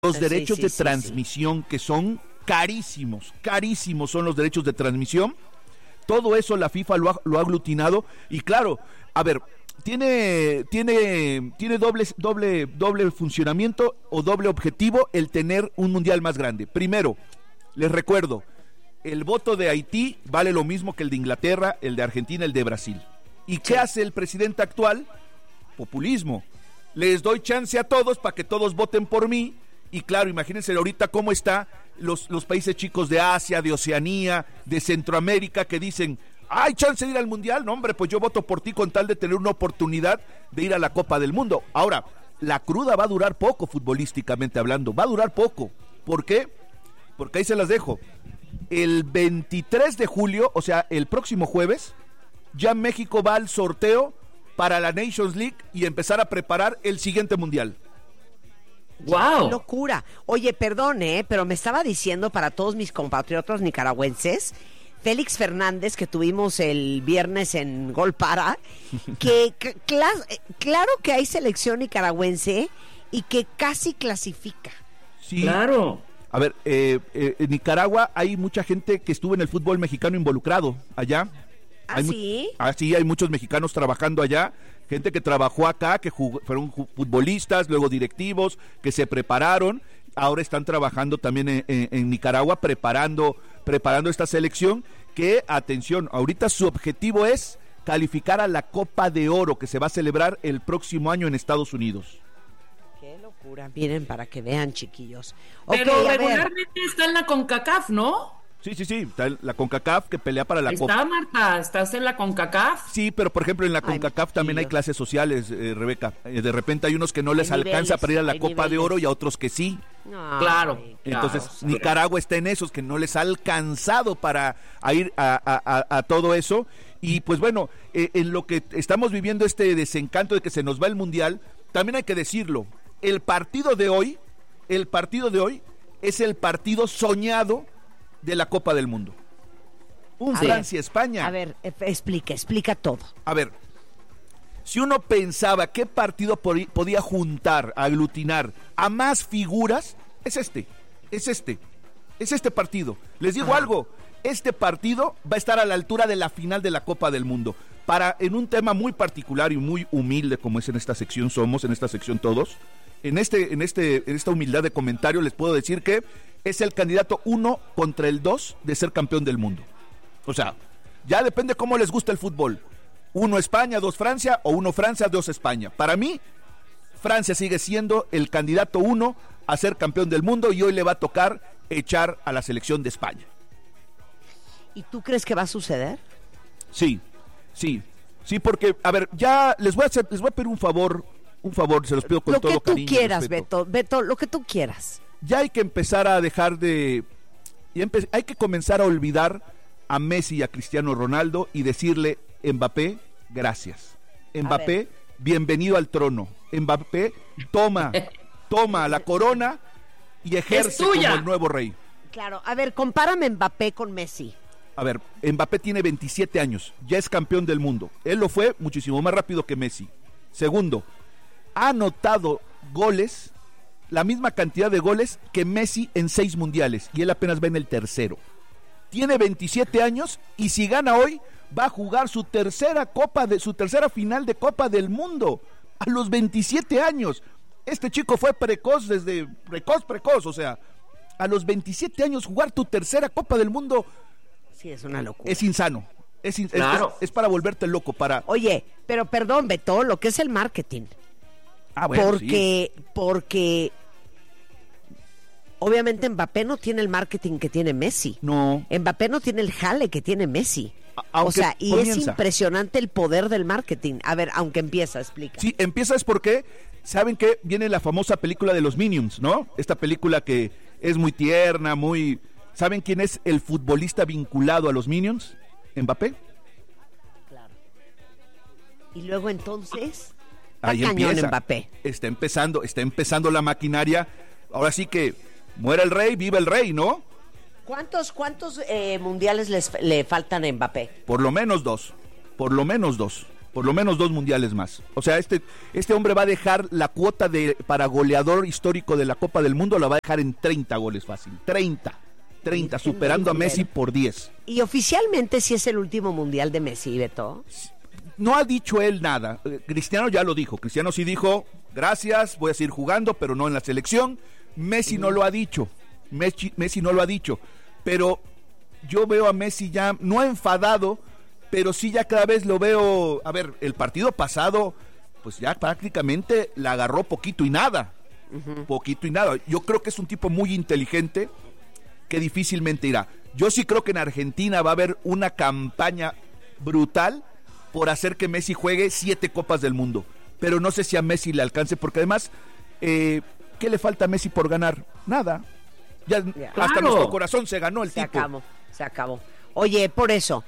Los derechos de sí. transmisión, que son carísimos son los derechos de transmisión. Todo eso la FIFA lo ha aglutinado. Y claro, a ver, tiene doble funcionamiento o doble objetivo el tener un mundial más grande. Primero, les recuerdo, el voto de Haití vale lo mismo que el de Inglaterra, el de Argentina, el de Brasil. ¿Y qué hace el presidente actual? Populismo. Les doy chance a todos para que todos voten por mí. Y claro, imagínense ahorita cómo está los países chicos de Asia, de Oceanía, de Centroamérica, que dicen, ¿hay chance de ir al Mundial? No, hombre, pues yo voto por ti con tal de tener una oportunidad de ir a la Copa del Mundo. Ahora, la cruda va a durar poco, futbolísticamente hablando, va a durar poco. ¿Por qué? Porque ahí se las dejo. El 23 de julio, o sea, el próximo jueves, ya México va al sorteo para la Nations League y empezar a preparar el siguiente Mundial. ¡Wow! ¡Qué locura! Oye, perdón, pero me estaba diciendo para todos mis compatriotas nicaragüenses, Félix Fernández, que tuvimos el viernes en Gol Para, que claro que hay selección nicaragüense y que casi clasifica. Sí. ¡Claro! A ver, en Nicaragua hay mucha gente que estuvo en el fútbol mexicano involucrado allá. ¿Ah, sí? Sí, hay muchos mexicanos trabajando allá, gente que trabajó acá, que fueron futbolistas, luego directivos, que se prepararon, ahora están trabajando también en Nicaragua, preparando esta selección, que, atención, ahorita su objetivo es calificar a la Copa de Oro, que se va a celebrar el próximo año en Estados Unidos. ¡Qué locura! Miren, para que vean, chiquillos. Pero regularmente está en la CONCACAF, ¿no? Sí, está la CONCACAF que pelea para la Copa. Está, Marta, ¿estás en la CONCACAF? Sí, pero por ejemplo en la CONCACAF también hay clases sociales, Rebeca. De repente hay unos que no les alcanza para ir a la Copa de Oro y a otros que sí. Claro. Entonces Nicaragua está en esos que no les ha alcanzado para ir a todo eso. Y pues bueno, en lo que estamos viviendo este desencanto de que se nos va el Mundial, también hay que decirlo, el partido de hoy es el partido soñado de la Copa del Mundo. Francia-España. A ver, explica todo. A ver, si uno pensaba qué partido podía juntar, aglutinar a más figuras, es este partido. Les digo algo, este partido va a estar a la altura de la final de la Copa del Mundo. En un tema muy particular y muy humilde, como es en esta sección todos, en esta humildad de comentario les puedo decir que es el candidato 1 contra el 2 de ser campeón del mundo. O sea, ya depende cómo les gusta el fútbol. 1 España, 2 Francia, o 1 Francia, 2 España. Para mí, Francia sigue siendo el candidato 1 a ser campeón del mundo y hoy le va a tocar echar a la selección de España. ¿Y tú crees que va a suceder? Sí, porque, a ver, ya les voy a pedir un favor, se los pido con todo cariño. Lo que tú quieras, Beto, lo que tú quieras. Ya hay que empezar a dejar hay que comenzar a olvidar a Messi y a Cristiano Ronaldo y decirle, Mbappé, gracias. Mbappé, bienvenido al trono. Mbappé, toma la corona y ejerce como el nuevo rey. Claro, a ver, compárame Mbappé con Messi. A ver, Mbappé tiene 27 años, ya es campeón del mundo. Él lo fue muchísimo más rápido que Messi. Segundo, ha anotado goles, la misma cantidad de goles que Messi en 6 mundiales, y él apenas va en el tercero. Tiene 27 años y si gana hoy va a jugar su tercera final de Copa del Mundo a los 27 años. Este chico fue precoz, o sea, a los 27 años jugar tu tercera Copa del Mundo. Sí, es una locura. Es insano. Claro. Es para volverte loco, Oye, pero perdón, Beto, lo que es el marketing. Bueno, porque obviamente Mbappé no tiene el marketing que tiene Messi. No. Mbappé no tiene el jale que tiene Messi. O sea, y es impresionante el poder del marketing. A ver, aunque explica. Sí, empieza es porque, ¿saben qué? Viene la famosa película de los Minions, ¿no? Esta película que es muy tierna, ¿Saben quién es el futbolista vinculado a los Minions? ¿Mbappé? Claro. Y luego entonces, ahí empieza. Mbappé. Está empezando la maquinaria. Ahora sí que muera el rey, viva el rey, ¿no? ¿Cuántos mundiales le faltan a Mbappé? Por lo menos dos. por lo menos 2 mundiales más. O sea, este hombre va a dejar la cuota para goleador histórico de la Copa del Mundo, la va a dejar en 30 goles fácil. 30, superando a Messi por 10. Y oficialmente sí es el último mundial de Messi, Beto. No ha dicho él nada. Cristiano ya lo dijo. Cristiano sí dijo, gracias, voy a seguir jugando, pero no en la selección. Messi no lo ha dicho. Messi no lo ha dicho. Pero yo veo a Messi ya, no enfadado, pero sí ya cada vez lo veo. A ver, el partido pasado, pues ya prácticamente la agarró poquito y nada. Poquito y nada. Yo creo que es un tipo muy inteligente que difícilmente irá. Yo sí creo que en Argentina va a haber una campaña brutal por hacer que Messi juegue 7 Copas del Mundo. Pero no sé si a Messi le alcance, porque además, ¿qué le falta a Messi por ganar? Nada. Ya, hasta nuestro corazón se ganó el tipo. Se acabó. Oye, por eso,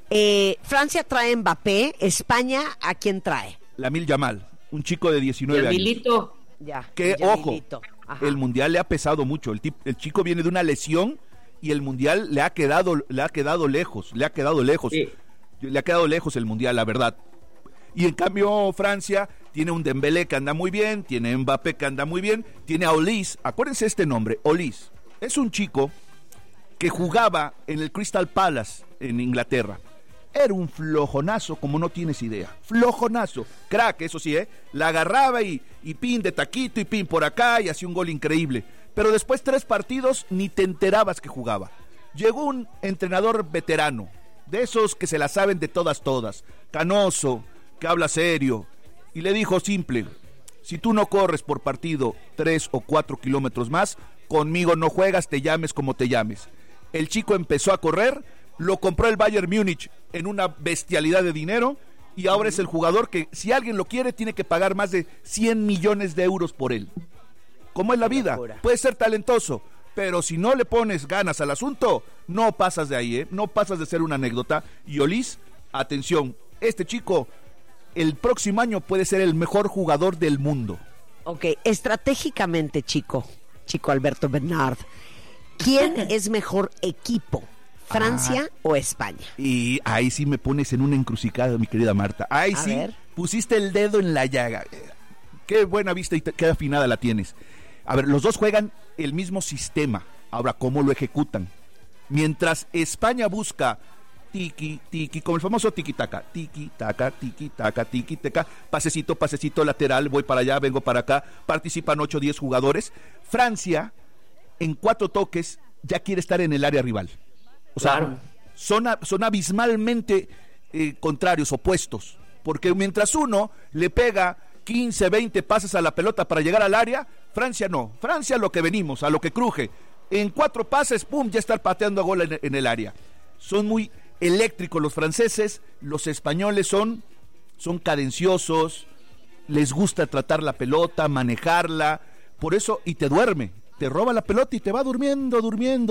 Francia trae Mbappé, España, ¿a quién trae? Lamine Yamal, un chico de 19 años. Ya. Que, ojo, el Mundial le ha pesado mucho. El chico viene de una lesión y el Mundial le ha quedado lejos. Sí. Le ha quedado lejos el Mundial, la verdad. Y en cambio Francia tiene un Dembélé que anda muy bien, tiene Mbappé que anda muy bien, tiene a Olise. Acuérdense este nombre, Olise. Es un chico que jugaba en el Crystal Palace en Inglaterra. Era un flojonazo, como no tienes idea. Flojonazo. Crack, eso sí, la agarraba y pin de taquito y pin por acá y hacía un gol increíble. Pero después 3 partidos ni te enterabas que jugaba. Llegó un entrenador veterano, de esos que se la saben de todas, canoso, que habla serio, y le dijo simple: si tú no corres por partido 3 o 4 kilómetros más, conmigo no juegas, te llames como te llames. El chico empezó a correr, lo compró el Bayern Múnich en una bestialidad de dinero, y ahora es el jugador que, si alguien lo quiere, tiene que pagar más de 100 millones de euros por él. ¿Cómo es la vida? Puede ser talentoso, pero si no le pones ganas al asunto, no pasas de ahí, no pasas de ser una anécdota. Y Olise, atención, este chico el próximo año puede ser el mejor jugador del mundo. Ok, estratégicamente, chico Alberto Bernard, ¿quién es mejor equipo? ¿Francia o España? Y ahí sí me pones en una encrucijada, mi querida Marta. Ahí sí pusiste el dedo en la llaga. Qué buena vista y qué afinada la tienes. A ver, los dos juegan el mismo sistema. Ahora, ¿cómo lo ejecutan? Mientras España busca tiki, como el famoso tiki-taka, tiki-taka, tiki-taka, tiki-taka, pasecito lateral, voy para allá, vengo para acá, participan 8 o 10 jugadores. Francia, en 4 toques, ya quiere estar en el área rival. O sea, son abismalmente contrarios, opuestos, porque mientras uno le pega 15, 20 pases a la pelota para llegar al área, Francia no. Francia a lo que venimos, a lo que cruje. En 4 pases, pum, ya estar pateando a gol en el área. Son muy eléctricos los franceses, los españoles son cadenciosos, les gusta tratar la pelota, manejarla, por eso, y te roba la pelota y te va durmiendo.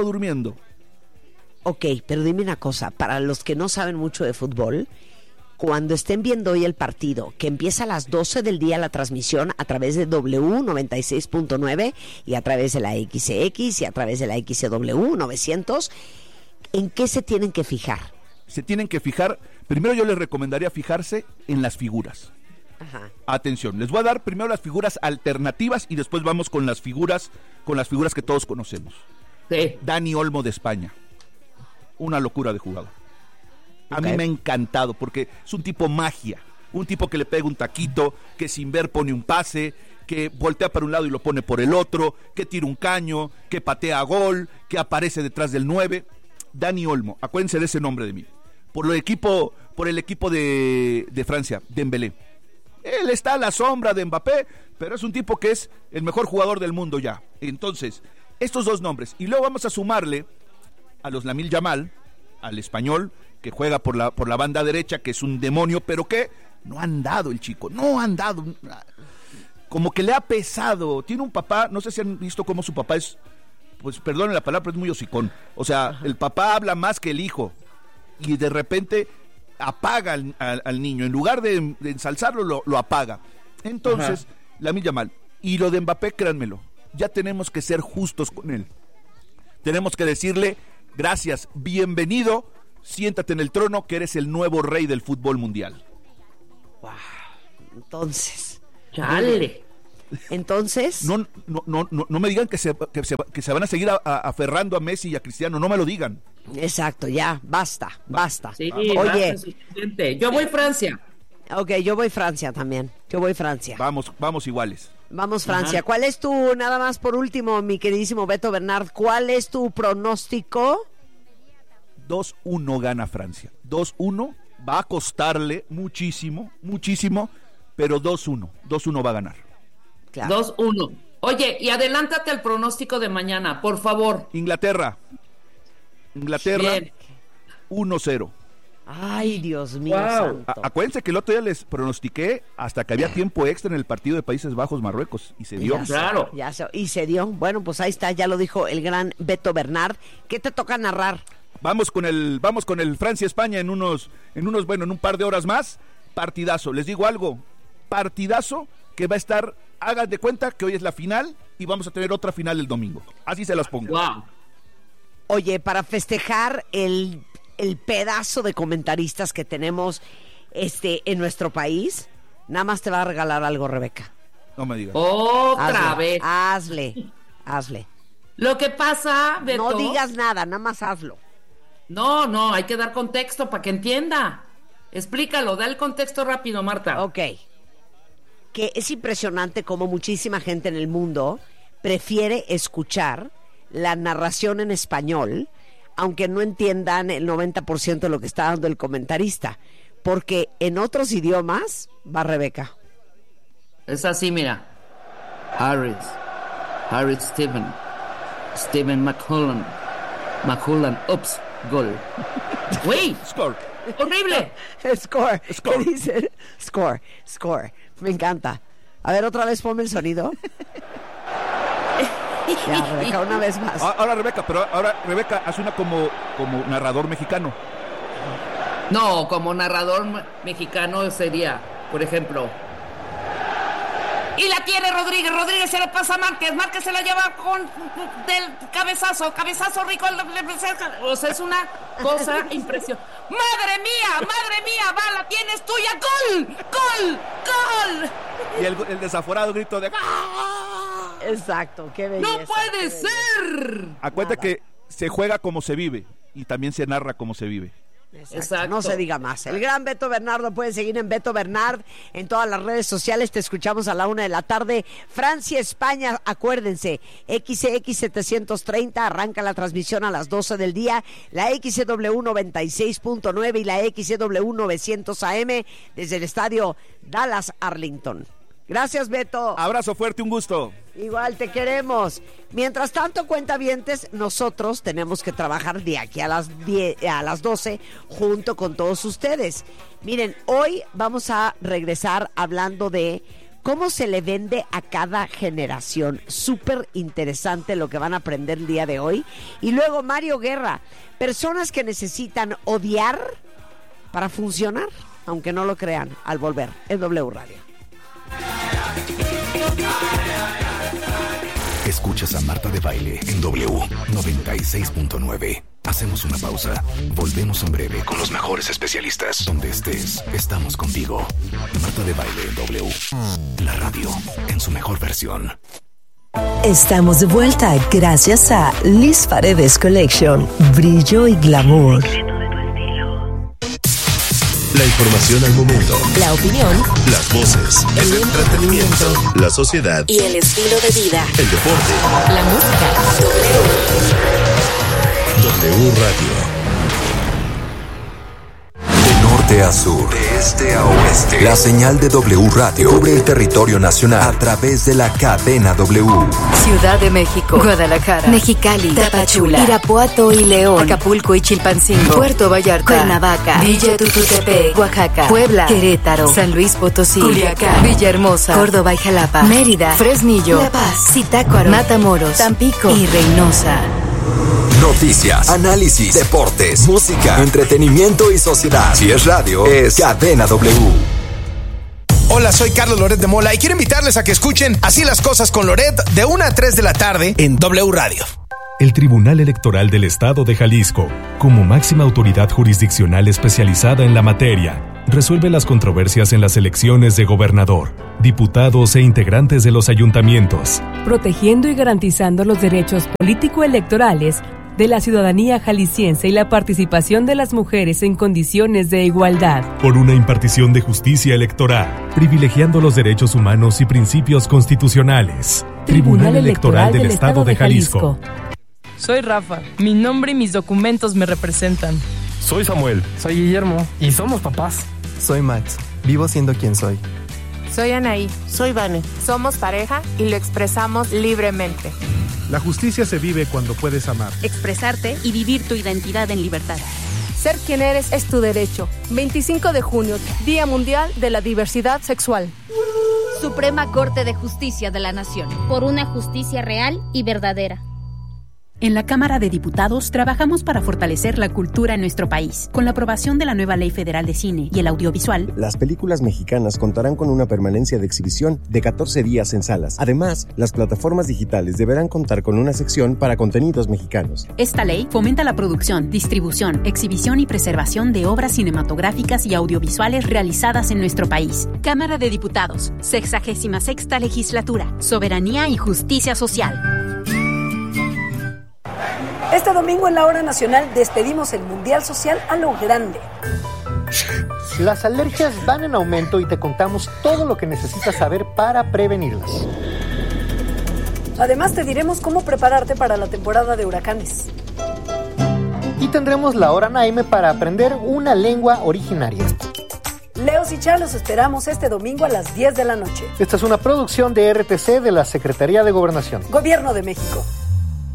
Ok, pero dime una cosa, para los que no saben mucho de fútbol, cuando estén viendo hoy el partido, que empieza a las 12 del día la transmisión a través de W96.9 y a través de la XX y a través de la XW 900, ¿en qué se tienen que fijar? Se tienen que fijar, primero yo les recomendaría fijarse en las figuras. Ajá. Atención, les voy a dar primero las figuras alternativas y después vamos con las figuras que todos conocemos. Sí. Dani Olmo de España. Una locura de jugador. A mí me ha encantado porque es un tipo magia, un tipo que le pega un taquito, que sin ver pone un pase, que voltea para un lado y lo pone por el otro, que tira un caño, que patea a gol, que aparece detrás del 9. Dani Olmo, acuérdense de ese nombre de mí. Por el equipo de Francia, Dembélé. Él está a la sombra de Mbappé, pero es un tipo que es el mejor jugador del mundo ya. Entonces, estos 2 nombres. Y luego vamos a sumarle a los Lamine Yamal, al español, que juega por la banda derecha, que es un demonio, pero que no ha andado el chico, como que le ha pesado. Tiene un papá, no sé si han visto cómo su papá es, pues perdonen la palabra, pero es muy hocicón. O sea, el papá habla más que el hijo y de repente apaga al niño, en lugar de ensalzarlo, lo apaga. Entonces, Lamine Yamal, y lo de Mbappé, créanmelo, ya tenemos que ser justos con él. Tenemos que decirle: gracias, bienvenido, siéntate en el trono, que eres el nuevo rey del fútbol mundial. Wow. Entonces. Chale. Entonces. No me digan que se van a seguir aferrando a Messi y a Cristiano, no me lo digan. Exacto, ya, basta. Sí, oye, basta, suficiente. Yo voy Francia. Ok, yo voy Francia también. Vamos iguales. Vamos Francia. Ajá. ¿Cuál es tu, nada más por último, mi queridísimo Beto Bernard, cuál es tu pronóstico? 2-1 gana Francia. 2-1, va a costarle muchísimo, pero 2-1. 2-1 va a ganar. Claro. 2-1. Oye, y adelántate al pronóstico de mañana, por favor. Inglaterra, Bien. 1-0. Ay, Dios mío Wow. santo. Acuérdense que el otro día les pronostiqué hasta que había tiempo extra en el partido de Países Bajos-Marruecos y se dio. Ya sé, Claro. y se dio. Bueno, pues ahí está, ya lo dijo el gran Beto Bernard. ¿Qué te toca narrar? Vamos con el Francia-España en un par de horas más. Partidazo, les digo algo, partidazo que va a estar, hagan de cuenta que hoy es la final y vamos a tener otra final el domingo. Así se las pongo. Wow. Oye, para festejar el pedazo de comentaristas que tenemos en nuestro país, nada más te va a regalar algo, Rebeca. No me digas. Otra vez. Hazle. Lo que pasa, Beto. No digas nada, nada más hazlo. No, hay que dar contexto para que entienda. Explícalo, da el contexto rápido, Marta. Ok. Que es impresionante cómo muchísima gente en el mundo prefiere escuchar la narración en español, aunque no entiendan el 90% de lo que está dando el comentarista, porque en otros idiomas va Rebeca. Es así, mira. Harris Steven McCullan, ups, gol. Güey, Score. horrible. Score. ¿Qué dice? Score. Me encanta. A ver, otra vez ponme el sonido. Ya, Rebeca, una vez más. Ahora Rebeca hace una como narrador mexicano. No, como narrador mexicano sería, por ejemplo. Y la tiene Rodríguez se la pasa a Márquez se la lleva con del cabezazo rico. O sea, es una cosa impresionante. ¡Madre mía! ¡Va, la tienes tuya! ¡Gol! Y el desaforado grito de ¡ah! Exacto, qué belleza. ¡No puede ser! Acuérdate que se juega como se vive y también se narra como se vive. Exacto. No se diga más. El gran Beto Bernardo, pueden seguir en Beto Bernard en todas las redes sociales. Te escuchamos a la 1:00 p.m. Francia, España, acuérdense, XX 730 arranca la transmisión a las 12 del día, la XCW 96.9 y la XCW 900 AM desde el estadio Dallas Arlington. Gracias, Beto. Abrazo fuerte, un gusto. Igual te queremos. Mientras tanto, cuentavientes, nosotros tenemos que trabajar de aquí a las 12 junto con todos ustedes. Miren, hoy vamos a regresar hablando de cómo se le vende a cada generación. Súper interesante lo que van a aprender el día de hoy. Y luego Mario Guerra, personas que necesitan odiar para funcionar, aunque no lo crean, al volver en W Radio. Escuchas a Marta de Baile en W 96.9. Hacemos una pausa. Volvemos en breve con los mejores especialistas. Donde estés, estamos contigo. Marta de Baile en W. La radio en su mejor versión. Estamos de vuelta gracias a Liz Paredes Collection. Brillo y glamour. La información al momento. La opinión. Las voces. El entretenimiento. La sociedad. Y el estilo de vida. El deporte. La música. W Radio. De norte a sur. De este a oeste. La señal de W Radio cubre el territorio nacional a través de la cadena W. Ciudad de México, Guadalajara, Mexicali, Tapachula, Irapuato y León, Acapulco y Chilpancingo, Puerto Vallarta, Cuernavaca, Villa Tututepec, Oaxaca, Puebla, Querétaro, San Luis Potosí, Culiacán, Villahermosa, Córdoba y Jalapa, Mérida, Fresnillo, La Paz, Zitácuaro, Matamoros, Tampico y Reynosa. Noticias, análisis, deportes, música, entretenimiento y sociedad. Si es radio, es Cadena W. Hola, soy Carlos Loret de Mola y quiero invitarles a que escuchen Así las cosas con Loret de 1 a 3 de la tarde en W Radio. El Tribunal Electoral del Estado de Jalisco, como máxima autoridad jurisdiccional especializada en la materia, resuelve las controversias en las elecciones de gobernador, diputados e integrantes de los ayuntamientos. Protegiendo y garantizando los derechos político-electorales de la ciudadanía jalisciense y la participación de las mujeres en condiciones de igualdad. Por una impartición de justicia electoral, privilegiando los derechos humanos y principios constitucionales. Tribunal Electoral del Estado de Jalisco. Soy Rafa. Mi nombre y mis documentos me representan. Soy Samuel. Soy Guillermo. Y somos papás. Soy Max. Vivo siendo quien soy. Soy Anaí. Soy Vane. Somos pareja y lo expresamos libremente. La justicia se vive cuando puedes amar, expresarte y vivir tu identidad en libertad. Ser quien eres es tu derecho. 25 de junio, Día Mundial de la Diversidad Sexual. Suprema Corte de Justicia de la Nación. Por una justicia real y verdadera. En la Cámara de Diputados trabajamos para fortalecer la cultura en nuestro país. Con la aprobación de la nueva Ley Federal de Cine y el Audiovisual, las películas mexicanas contarán con una permanencia de exhibición de 14 días en salas. Además, las plataformas digitales deberán contar con una sección para contenidos mexicanos. Esta ley fomenta la producción, distribución, exhibición y preservación de obras cinematográficas y audiovisuales realizadas en nuestro país. Cámara de Diputados, 66ª Legislatura, Soberanía y Justicia Social. Este domingo en la Hora Nacional despedimos el Mundial Social a lo grande. Las alergias van en aumento y te contamos todo lo que necesitas saber para prevenirlas. Además te diremos cómo prepararte para la temporada de huracanes. Y tendremos la Hora Naime para aprender una lengua originaria. Leos y Chá los esperamos este domingo a las 10 de la noche. Esta es una producción de RTC de la Secretaría de Gobernación. Gobierno de México.